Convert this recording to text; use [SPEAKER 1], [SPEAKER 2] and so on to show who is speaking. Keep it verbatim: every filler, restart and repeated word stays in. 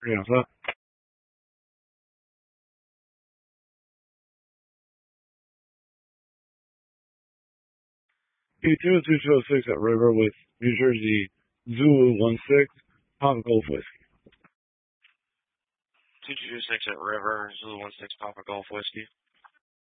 [SPEAKER 1] Yeah, so P two two two oh six at River with New Jersey Zulu one six Papa Golf Whiskey.
[SPEAKER 2] two two two six at River, Zulu one six Papa Golf Whiskey.